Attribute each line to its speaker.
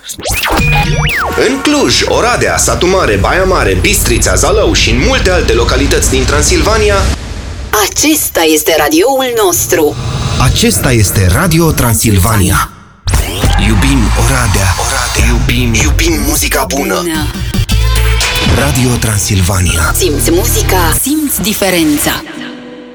Speaker 1: În Cluj, Oradea, Satu Mare, Baia Mare, Bistrița, Zalău și în multe alte localități din Transilvania,
Speaker 2: acesta este radioul nostru.
Speaker 3: Acesta este Radio Transilvania. Iubim Oradea. Iubim muzica bună. Radio Transilvania.
Speaker 2: Simți muzica, simți diferența.